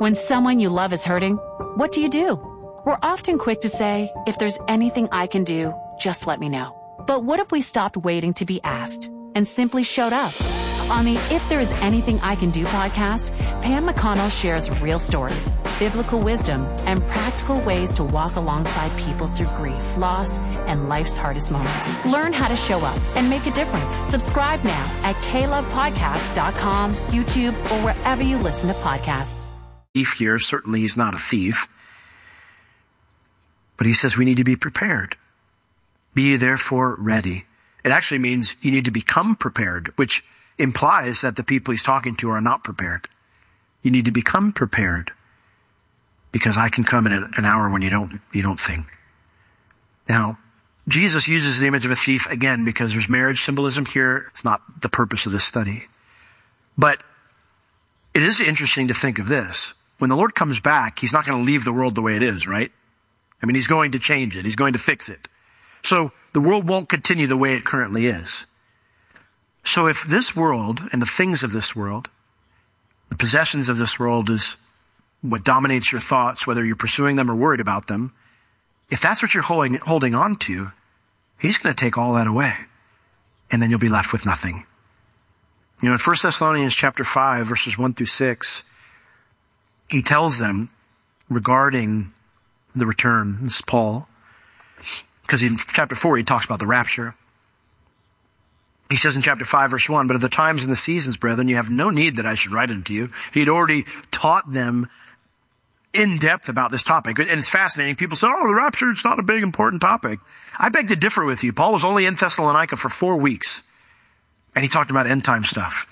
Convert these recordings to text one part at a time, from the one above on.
When someone you love is hurting, what do? We're often quick to say, if there's anything I can do, just let me know. But what if we stopped waiting to be asked and simply showed up? On the If There Is Anything I Can Do podcast, Pam McConnell shares real stories, biblical wisdom, and practical ways to walk alongside people through grief, loss, and life's hardest moments. Learn how to show up and make a difference. Subscribe now at klovepodcast.com, YouTube, or wherever you listen to podcasts. Thief here, certainly he's not a thief. But he says we need to be prepared. Be ye therefore ready. It actually means you need to become prepared, which implies that the people he's talking to are not prepared. You need to become prepared, because I can come in an hour when you don't think. Now, Jesus uses the image of a thief again because there's marriage symbolism here. It's not the purpose of this study. But it is interesting to think of this. When the Lord comes back, he's not going to leave the world the way it is, right? I mean, he's going to change it. He's going to fix it. So the world won't continue the way it currently is. So if this world and the things of this world, the possessions of this world is what dominates your thoughts, whether you're pursuing them or worried about them, if that's what you're holding on to, he's going to take all that away. And then you'll be left with nothing. You know, in 1 Thessalonians chapter 5, verses 1 through 6, he tells them regarding the return. This is Paul. Because in chapter 4, he talks about the rapture. He says in chapter 5, verse 1, but at the times and the seasons, brethren, you have no need that I should write unto you. He'd already taught them in depth about this topic. And it's fascinating. People say, oh, the rapture, it's not a big, important topic. I beg to differ with you. Paul was only in Thessalonica for 4 weeks. And he talked about end time stuff.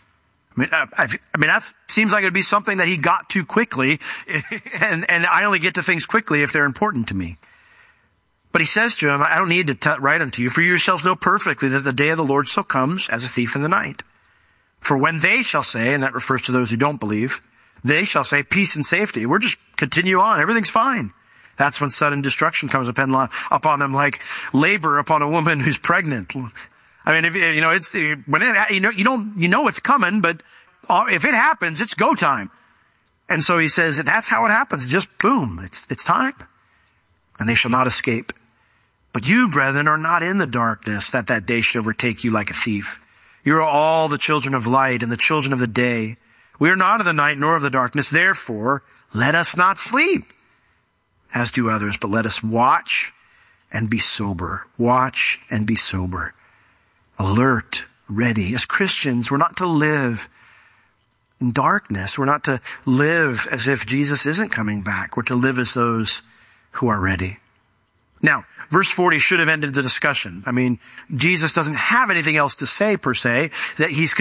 I mean, that seems like it'd be something that he got to quickly. And I only get to things quickly if they're important to me. But he says to him, I don't need to write unto you, for you yourselves know perfectly that the day of the Lord so comes as a thief in the night. For when they shall say, and that refers to those who don't believe, they shall say peace and safety. We're just continue on. Everything's fine. That's when sudden destruction comes upon them like labor upon a woman who's pregnant. I mean, if you know, it's when you know it's coming, but if it happens, it's go time. And so he says that's how it happens. Just boom, it's time, and they shall not escape. But you, brethren, are not in the darkness, that day should overtake you like a thief. You are all the children of light and the children of the day. We are not of the night nor of the darkness. Therefore, let us not sleep, as do others, but let us watch and be sober. Watch and be sober. Alert, ready. As Christians, we're not to live in darkness. We're not to live as if Jesus isn't coming back. We're to live as those who are ready. Now, verse 40 should have ended the discussion. I mean, Jesus doesn't have anything else to say per se, that he's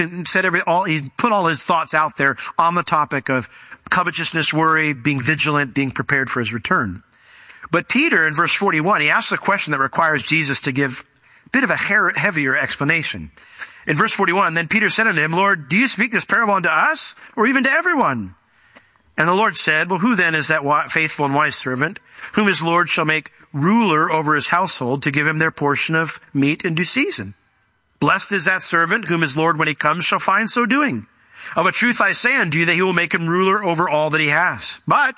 put all his thoughts out there on the topic of covetousness, worry, being vigilant, being prepared for his return. But Peter in verse 41, he asks a question that requires Jesus to give a bit of a heavier explanation. In verse 41, then Peter said unto him, Lord, do you speak this parable unto us or even to everyone? And the Lord said, well, who then is that faithful and wise servant, whom his Lord shall make ruler over his household to give him their portion of meat in due season? Blessed is that servant whom his Lord, when he comes, shall find so doing. Of a truth I say unto you that he will make him ruler over all that he has.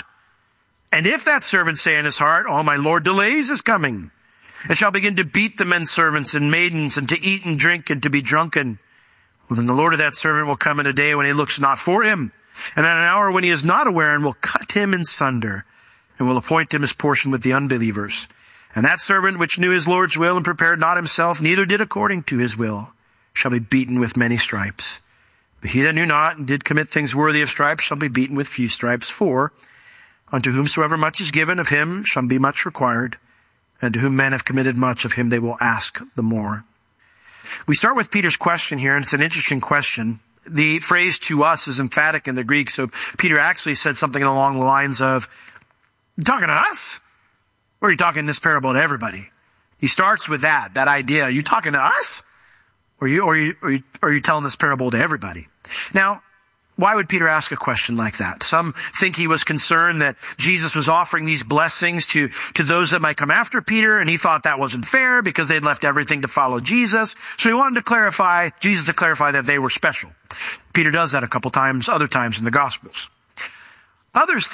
And if that servant say in his heart, oh, my Lord delays his coming, and shall begin to beat the men servants and maidens, and to eat and drink and to be drunken, well, then the Lord of that servant will come in a day when he looks not for him, and at an hour when he is not aware, and will cut him in sunder, and will appoint him his portion with the unbelievers. And that servant which knew his Lord's will and prepared not himself, neither did according to his will, shall be beaten with many stripes. But he that knew not and did commit things worthy of stripes shall be beaten with few stripes. For unto whomsoever much is given, of him shall be much required. And to whom men have committed much, of him they will ask the more. We start with Peter's question here, and it's an interesting question. The phrase to us is emphatic in the Greek, so Peter actually said something along the lines of, you talking to us? Or are you talking this parable to everybody? He starts with that idea. Are you talking to us? Or are you telling this parable to everybody? Now, why would Peter ask a question like that? Some think he was concerned that Jesus was offering these blessings to those that might come after Peter, and he thought that wasn't fair because they'd left everything to follow Jesus. So he wanted Jesus to clarify that they were special. Peter does that a couple times, other times in the Gospels. Others